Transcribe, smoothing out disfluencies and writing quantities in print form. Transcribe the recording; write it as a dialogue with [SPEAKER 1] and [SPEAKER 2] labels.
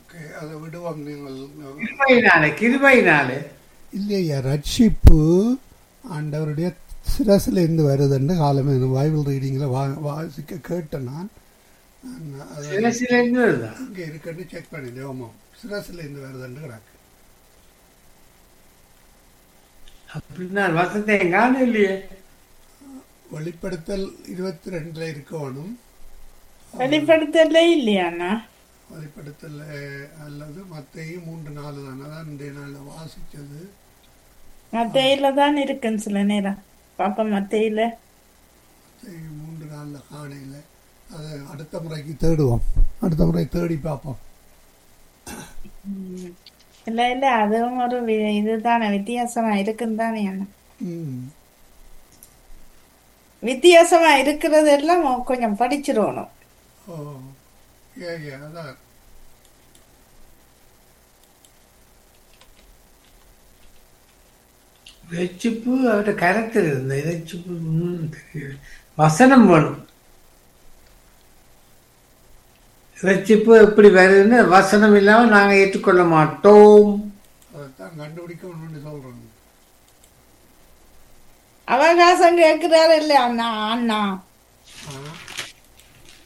[SPEAKER 1] Okay, அதை விடுவோம். நீங்கள்
[SPEAKER 2] கிருபையினாலே கிருபையினாலே.
[SPEAKER 1] இல்லையா, ரட்சிப்பு ஆண்டவருடைய சிரசில் இருந்து வருதுன்னு காலமே பைபிள் ரீடிங்கில் வாசிக்க கேட்டேன் நான். அதை
[SPEAKER 2] சிரசிலிருந்து வருதா?
[SPEAKER 1] இங்கே இருக்குன்னு செக் பண்ணிட்டேன். ஆமாம், சிரசில் இருந்து வருதுன்னு கிடக்கு.
[SPEAKER 2] அப்படின்னா வசத்தை காணும் இல்லையே.
[SPEAKER 1] வெளிப்படுத்தல் 22 இருக்கணும்.
[SPEAKER 3] வெளிப்படுத்தல இல்லையாண்ணா?
[SPEAKER 1] வெளிப்படுத்தல் அல்லது மத்தேயு 3:4 தானே தான் இன்றைய நாளில் வாசித்தது.
[SPEAKER 3] மத்தையில தான் இருக்குன்னு சில நேரம் பாப்பா. மத்தையில
[SPEAKER 1] மத்தேயு 3:4 காணையில் அதை அடுத்த முறைக்கு தேடுவோம். அடுத்த முறை தேடி பார்ப்போம்.
[SPEAKER 3] இல்ல இல்ல, அதுவும் ஒரு இதுதானே, வித்தியாசமா இருக்குன்னு தானே அண்ணா.
[SPEAKER 1] ம்,
[SPEAKER 3] வித்தியாசமா இருக்கிறது எல்லாம் கொஞ்சம் படிச்சிடணும்.
[SPEAKER 1] ஓ, அதான்
[SPEAKER 2] ரட்சிப்பு அவர்கிட்ட கேரக்டர் இருந்த ரட்சிப்பு தெரியல. வசனம் வேணும். ரட்சிப்பு எப்படி வருதுன்னு வசனம் இல்லாம நாங்க ஏற்றுக்கொள்ள மாட்டோம்.
[SPEAKER 1] அதைத்தான் கண்டுபிடிக்கணும்னு சொல்கிறோம்.
[SPEAKER 3] அவகாசம் கேட்கிறாரு இல்ல அண்ணா. அண்ணா
[SPEAKER 1] ஆ